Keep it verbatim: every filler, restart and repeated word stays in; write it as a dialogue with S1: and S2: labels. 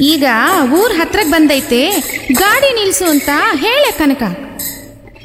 S1: ಈಗ ಊರ್ ಹತ್ರಕ್ ಬಂದೈತೆ, ಗಾಡಿ ನಿಲ್ಸು ಅಂತ ಹೇಳೆ ಕನಕ.